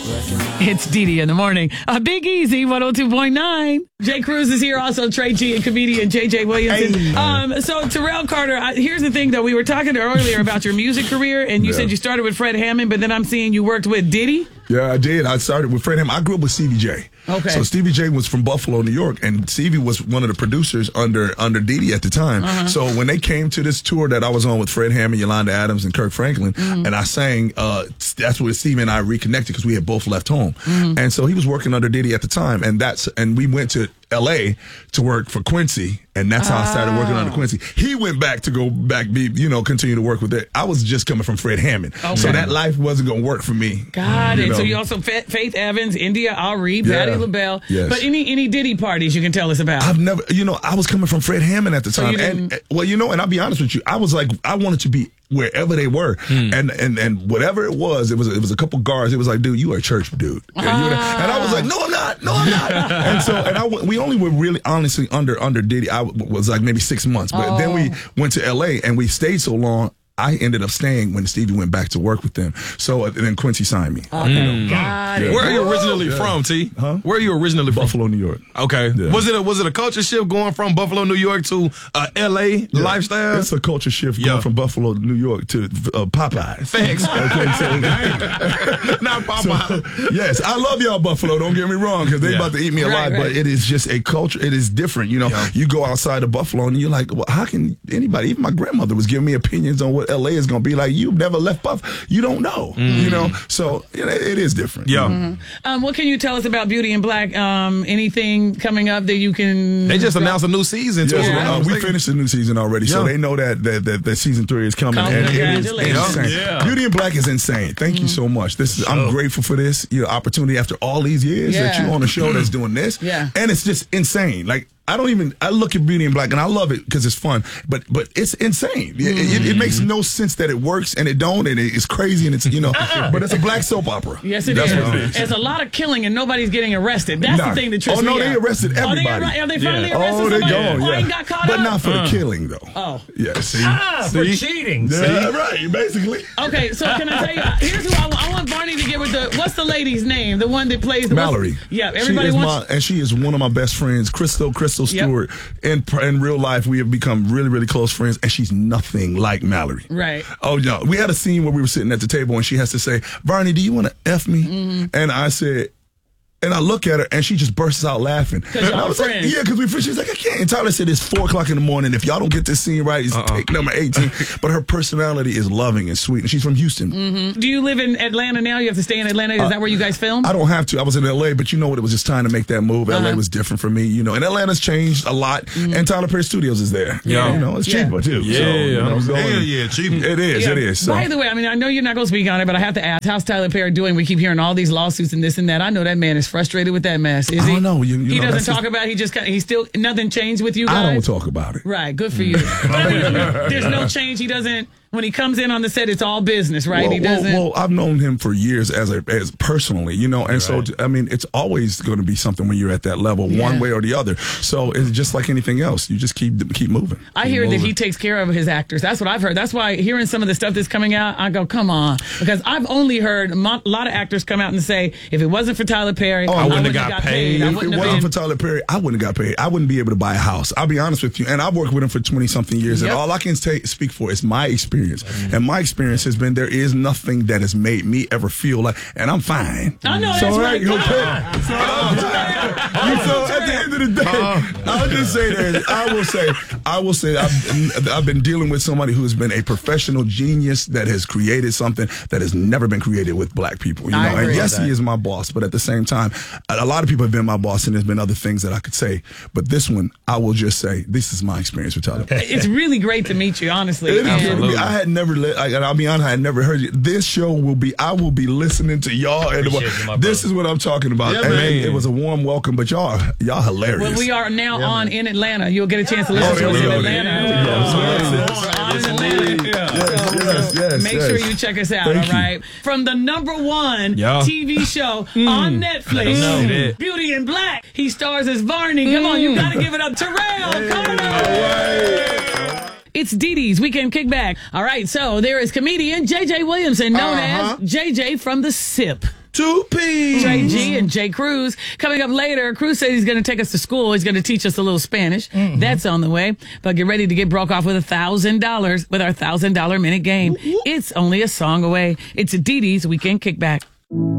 It's Didi in the morning. Big Easy, 102.9. Jay Cruz is here, also Trey G and comedian JJ Williamson. So Terrell Carter, here's the thing, though. We were talking earlier about your music career, and you said you started with Fred Hammond, but then I'm seeing you worked with Diddy. Yeah, I did. I started with Fred Hammond. I grew up with Stevie J. Okay. So Stevie J was from Buffalo, New York, and Stevie was one of the producers under Diddy at the time. So when they came to this tour that I was on with Fred Hammond, Yolanda Adams, and Kirk Franklin, and I sang, that's where Stevie and I reconnected because we had both left home. And so he was working under Diddy at the time, and we went to L.A. to work for Quincy, and that's how I started working under Quincy. He went back to continue to work with it. I was just coming from Fred Hammond, so that life wasn't going to work for me. Got it. So you also Faith Evans, India Ari, Patti LaBelle. Yes. But any Diddy parties you can tell us about? I've never, I was coming from Fred Hammond at the time, and I'll be honest with you, I was like, I wanted to be wherever they were, and whatever it was a couple guards. It was like, dude, you are a church dude, and I was like, no, I'm not. We only were really honestly under Diddy. I was like maybe 6 months, but then we went to L.A. and we stayed so long. I ended up staying when Stevie went back to work with them. So then Quincy signed me. Got it. Where are you originally from, T? Where are you originally from? Buffalo, New York. Okay. Yeah. Was it a culture shift going from Buffalo, New York to L.A. lifestyle? It's a culture shift going from Buffalo, New York to Popeyes. Thanks. Okay, so not Popeyes. Yes, I love y'all Buffalo. Don't get me wrong, because they about to eat me alive. But it is just a culture. It is different. You go outside of Buffalo and you're like, well, how can anybody? Even my grandmother was giving me opinions on what L.A. is going to be like. You've never left Buff. You don't know. So it is different. Yeah. What can you tell us about Beauty in Black? Anything coming up that you can? They just announced a new season. We finished the new season already, so they know that season 3 is coming. And it is insane. Yeah. Beauty in Black is insane. Thank you so much. I'm grateful for this opportunity after all these years that you're on a show that's doing this. Yeah. And it's just insane. Like, I look at Beauty in Black and I love it because it's fun, but it's insane. It makes no sense that it works and it don't, and it's crazy and it's, but it's a black soap opera. Yes, it is. There's a lot of killing and nobody's getting arrested. That's the thing that trips me out. They arrested everybody. Are they finally arrested somebody? Gone, got caught but up? not for the killing, though. Oh. Yeah, see? For cheating. Yeah, right, basically. Okay, so can I tell you, here's who I want Barney to get with what's the lady's name? The one that plays Mallory. Everybody wants. And she is one of my best friends, Crystal Stewart. In real life, we have become really, really close friends, and she's nothing like Mallory. Right. Oh, no. We had a scene where we were sitting at the table, and she has to say, Barney, do you want to F me? And I said, and I look at her, and she just bursts out laughing. Because y'all friends. Like, because we're friends. She's like, I can't. And Tyler said, it's 4 o'clock in the morning. If y'all don't get this scene right, it's take number 18. But her personality is loving and sweet, and she's from Houston. Do you live in Atlanta now? You have to stay in Atlanta? Is that where you guys film? I don't have to. I was in L.A., but you know what? It was just time to make that move. L.A. was different for me, and Atlanta's changed a lot, and Tyler Perry Studios is there. It's cheaper, too. Cheaper. It is. So. By the way, I know you're not going to speak on it, but I have to ask, how's Tyler Perry doing? We keep hearing all these lawsuits and this and that. I know that man is frustrated with that mess. Is he? I don't know. He doesn't talk about it. He still, nothing changed with you guys? I don't talk about it. Right. Good for you. But there's no change. He doesn't. When he comes in on the set, it's all business, right? He doesn't. Well, I've known him for years as personally, and so it's always going to be something when you're at that level, one way or the other. So it's just like anything else. You just keep moving. I hear that he takes care of his actors. That's what I've heard. That's why hearing some of the stuff that's coming out, I go, come on, because I've only heard a lot of actors come out and say, if it wasn't for Tyler Perry, I wouldn't have got paid. If it wasn't for Tyler Perry, I wouldn't have got paid. I wouldn't be able to buy a house. I'll be honest with you, and I've worked with him for 20-something years, and all I can speak for is my experience. And my experience has been there is nothing that has made me ever feel like, and I'm fine. I know that's right. So at the end of the day, I'll just say this. I will say I've been dealing with somebody who has been a professional genius that has created something that has never been created with black people. And yes, he is my boss, but at the same time, a lot of people have been my boss, and there's been other things that I could say. But this one, I will just say, this is my experience with Tyler. It's really great to meet you, honestly. I had never, I'll be honest, I had never heard you. This show I will be listening to y'all. And this is what I'm talking about. Yeah, it was a warm welcome, but y'all hilarious. Well, we are now on in Atlanta. You'll get a chance to listen to us in Atlanta. Make sure you check us out, all right? From the #1 TV show on Netflix, Beauty in Black. He stars as Barney. Come on, you got to give it up. Terrell, coming up. It's Didi's Weekend Kickback. All right, so there is comedian JJ Williamson, known as JJ from the SIP. Two P's. Trey G and Jay Cruz. Coming up later, Cruz said he's going to take us to school. He's going to teach us a little Spanish. That's on the way. But get ready to get broke off with $1,000 with our $1,000 minute game. It's only a song away. It's Dee Dee's Weekend Kickback.